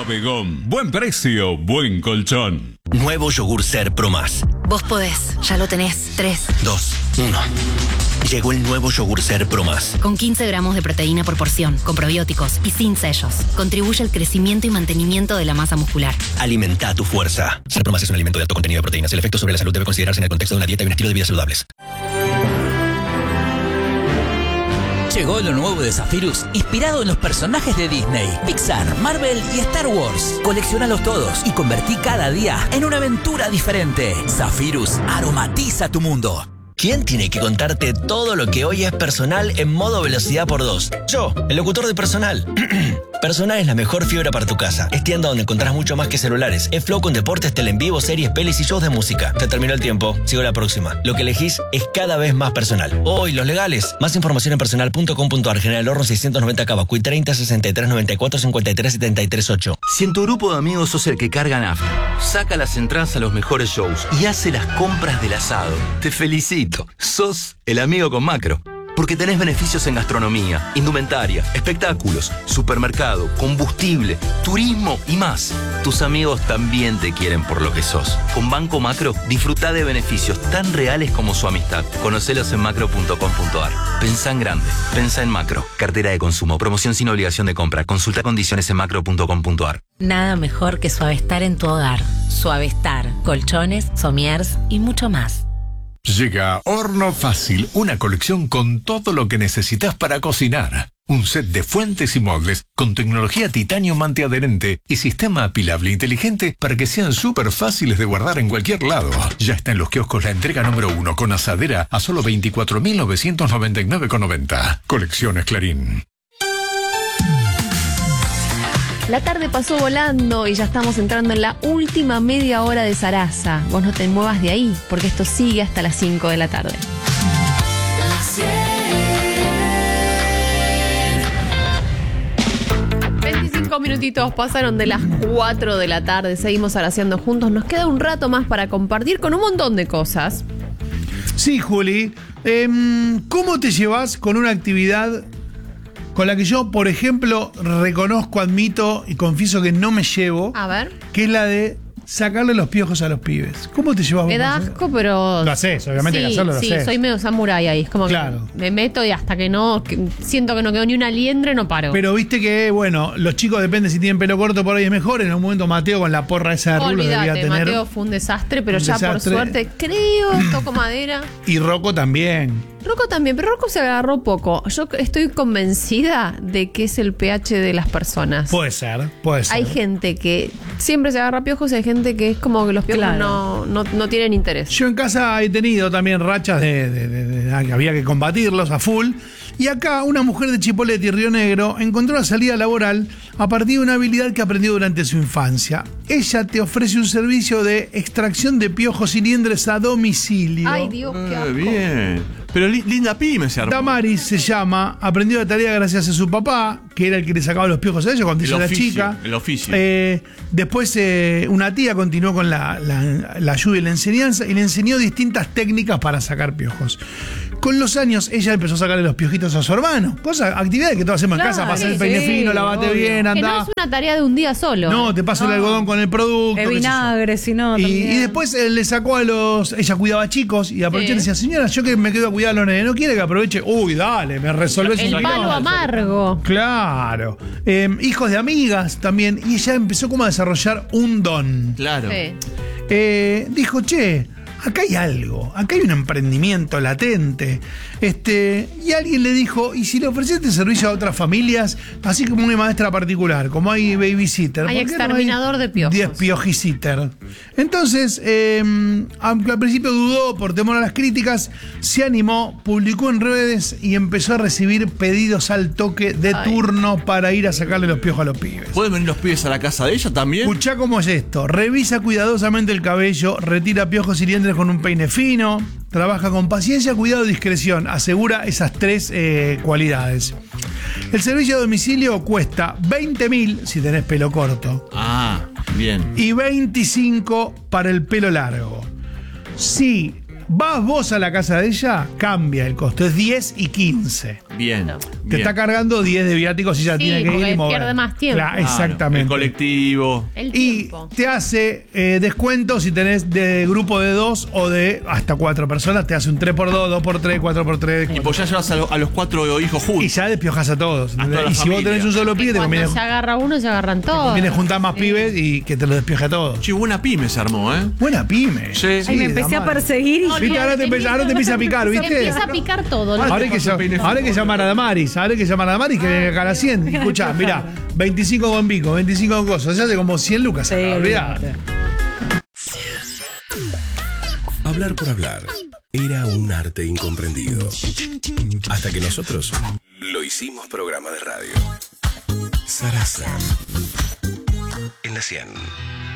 Suavegón. Buen precio, buen colchón. Nuevo yogur Ser Pro Más. Vos podés, ya lo tenés. 3, 2, 1. Llegó el nuevo yogur Ser Pro Más. Con 15 gramos de proteína por porción, con probióticos y sin sellos. Contribuye al crecimiento y mantenimiento de la masa muscular. Alimenta tu fuerza. Ser Pro Más es un alimento de alto contenido de proteínas. El efecto sobre la salud debe considerarse en el contexto de una dieta y un estilo de vida saludables. Llegó lo nuevo de Zephyrus, inspirado en los personajes de Disney, Pixar, Marvel y Star Wars. Colecciónalos todos y convertí cada día en una aventura diferente. Zephyrus aromatiza tu mundo. ¿Quién tiene que contarte todo lo que hoy es Personal en modo velocidad por 2? Yo, el locutor de Personal. Personal es la mejor fibra para tu casa. Es tienda donde encontrás mucho más que celulares. Es Flow con deportes, tele en vivo, series, pelis y shows de música. Te terminó el tiempo. Sigo la próxima. Lo que elegís es cada vez más personal. ¡Oh, y los legales! Más información en personal.com.ar. General Horno 690 Cabacuy 30 63 94 53 73 8. Si en tu grupo de amigos sos el que carga nafta, saca las entradas a los mejores shows y hace las compras del asado, te felicito. Sos el amigo con Macro. Porque tenés beneficios en gastronomía, indumentaria, espectáculos, supermercado, combustible, turismo y más. Tus amigos también te quieren por lo que sos. Con Banco Macro, disfruta de beneficios tan reales como su amistad. Conocelos en macro.com.ar. Pensá en grande. Pensá en Macro. Cartera de consumo. Promoción sin obligación de compra. Consulta condiciones en macro.com.ar. Nada mejor que Suavestar en tu hogar. Suavestar, colchones, somiers y mucho más. Llega Horno Fácil, una colección con todo lo que necesitas para cocinar. Un set de fuentes y moldes con tecnología titanio antiadherente y sistema apilable inteligente para que sean súper fáciles de guardar en cualquier lado. Ya está en los kioscos la entrega número 1 con asadera a solo 24.999,90. Colecciones Clarín. La tarde pasó volando y ya estamos entrando en la última media hora de Sarasa. Vos no te muevas de ahí, porque esto sigue hasta las 5 de la tarde. 25 minutitos pasaron de las 4 de la tarde. Seguimos araseando juntos. Nos queda un rato más para compartir con un montón de cosas. Sí, Juli. ¿Cómo te llevas con una actividad con la que yo, por ejemplo, reconozco, admito y confieso que no me llevo? A ver. Que es la de sacarle los piojos a los pibes. ¿Cómo te llevas vos? Me da asco, pero... Lo haces, obviamente, sí, que hacerlo lo sí, haces. soy medio samurái ahí. Es como claro, que me meto y hasta que no... siento que no quedó ni una liendre, no paro. Pero viste que, bueno, los chicos, depende si tienen pelo corto, por ahí es mejor. En un momento Mateo con la porra esa de rulos debía tener. Mateo fue un desastre, pero ya por suerte, creo, toco madera. Y Rocco también. Rocco también, pero Rocco se agarró poco. Yo estoy convencida de que es el pH de las personas. Puede ser, puede ser. Hay gente que siempre se agarra piojos y hay gente que es como que los piojos no tienen interés. Yo en casa he tenido también rachas de que había que combatirlos a full. Y acá una mujer de Chipoleti, Río Negro, encontró la salida laboral a partir de una habilidad que aprendió durante su infancia. Ella te ofrece un servicio de extracción de piojos y liendres a domicilio. Ay, Dios, qué asco. Bien. Pero linda pyme se armó. Damaris se llama, aprendió la tarea gracias a su papá, que era el que le sacaba los piojos a ella cuando ella era chica. El oficio. Después una tía continuó con la ayuda y la enseñanza y le enseñó distintas técnicas para sacar piojos. Con los años ella empezó a sacarle los piojitos a su hermano. Actividades que todos hacemos en casa, pasar el peine fino, lavate bien, andá. Que no es una tarea de un día solo. No, te paso el algodón con el producto. El vinagre, si no. Y después le sacó a los... Ella cuidaba chicos y aprovechó y decía, señora, yo que me quedo a cuidar a los nenes, ¿no quiere que aproveche? Uy, dale, me resolvés el palo amargo. Claro. Hijos de amigas también. Y ella empezó como a desarrollar un don. Claro. Sí. Dijo, che, acá hay algo, acá hay un emprendimiento latente. Y alguien le dijo, ¿y si le ofreces este servicio a otras familias, así como una maestra particular, como hay babysitter? Hay exterminador de piojos. 10 piojisitter. Entonces, aunque al principio dudó por temor a las críticas, se animó, publicó en redes y empezó a recibir pedidos al toque de turno para ir a sacarle los piojos a los pibes. ¿Pueden venir los pibes a la casa de ella también? Escuchá cómo es esto. Revisa cuidadosamente el cabello, retira piojos y liendres con un peine fino, trabaja con paciencia, cuidado y discreción. Asegura esas 3 cualidades. El servicio a domicilio cuesta 20.000 si tenés pelo corto. Ah, bien. Y 25 para el pelo largo. Si vas vos a la casa de ella, cambia el costo. Es 10 y 15. Bien. Te está cargando 10 de viáticos y ya Sí, tiene que ir porque y mover. pierde más tiempo. Claro, Claro, exactamente. el colectivo. El Y tiempo. te hace descuentos si tenés de grupo de 2 o de hasta 4 personas. Te hace un 3x2, 2x3, 4x3. Y pues ya llevas a los 4 hijos Y juntos. ya despiojas a todos. ¿entendés? toda la Y si vos familia. tenés un solo pibe, te conviene, Cuando se agarra uno, se agarran todos. conviene juntar más pibes y que te lo despioje a todos. Che, buena pyme se armó, ¿eh? Buena pyme. Sí. Ay, me empecé a perseguir y ¿Viste? Ahora te empieza a picar, ¿viste? Empieza a picar todo. ¿no? Ahora hay que llamar a Damaris. Ahora hay que llamar a Damaris que venga acá a la 100. Escuchá, mirá, 25 con Vico, 25 con cosas. Se hace como 100 lucas. Sí, Olvidate. Hablar por hablar era un arte incomprendido. Hasta que nosotros lo hicimos programa de radio. Sarasa. En la 100.